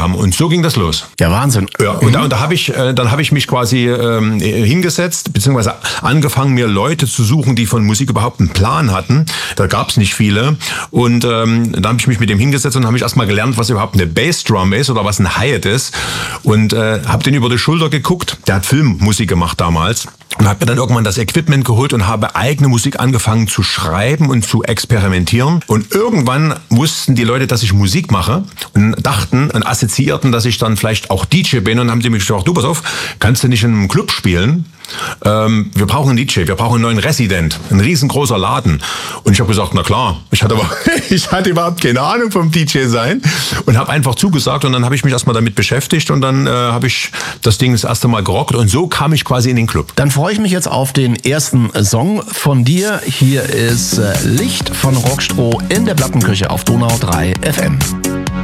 haben. Und so ging das los. Ja, Wahnsinn. Ja, und dann habe ich mich quasi hingesetzt, beziehungsweise angefangen, mir Leute zu suchen, die von Musik überhaupt einen Plan hatten. Da gab es nicht viele. Und dann habe ich mich mit dem hingesetzt und habe ich erstmal gelernt, was überhaupt eine Bassdrum ist oder was ein Hi-Hat ist. Und habe den über die Schulter geguckt. Der hat Filmmusik gemacht damals. Und habe mir dann irgendwann das Equipment geholt und habe eigene Musik angefangen zu schreiben und zu experimentieren. Und irgendwann wussten die Leute, dass ich Musik mache und dachten und assoziierten, dass ich dann vielleicht auch DJ bin. Und haben sie mich gesagt, du, pass auf, kannst du nicht in einem Club spielen? Wir brauchen einen DJ, wir brauchen einen neuen Resident, ein riesengroßer Laden. Und ich habe gesagt, na klar, ich hatte überhaupt keine Ahnung vom DJ sein und habe einfach zugesagt und dann habe ich mich erstmal damit beschäftigt und dann habe ich das Ding das erste Mal gerockt und so kam ich quasi in den Club. Dann freue ich mich jetzt auf den ersten Song von dir. Hier ist Licht von Rockstroh in der Plattenküche auf Donau 3 FM.